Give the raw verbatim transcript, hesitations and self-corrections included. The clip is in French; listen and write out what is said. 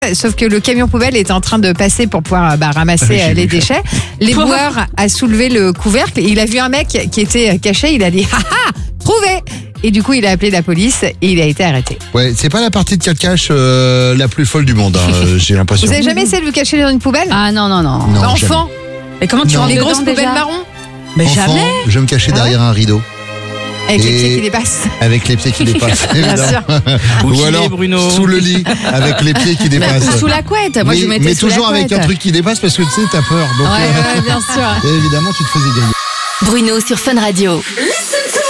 Sauf que le camion poubelle était en train de passer pour pouvoir bah, ramasser Ah, euh, les vu. déchets. L'éboueur a soulevé le couvercle et il a vu un mec qui était caché. Il a dit « Haha, trouvé !» Et du coup, il a appelé la police et il a été arrêté. Ouais, c'est pas la partie de cache euh, la plus folle du monde, hein, euh, j'ai l'impression. Vous avez jamais essayé de vous cacher dans une poubelle? Ah non, non, non. Non, Enfant, Mais comment tu Non. rentres les dedans grosses poubelles déjà marron Mais Enfant, jamais. je me cachais Ah ouais derrière un rideau. avec les Et- pieds qui dépassent. Avec les pieds qui dépassent. Bien évidemment. sûr. Où Ou qu'il est, alors Bruno sous le lit avec les pieds qui Ou dépassent. sous la couette. Moi, mais, je mettais mais sous toujours la avec couette. un truc qui dépasse parce que tu sais, t'as peur. Donc, Ouais, euh, ouais, bien sûr. et évidemment, tu te faisais gagner. Bruno sur Fun Radio.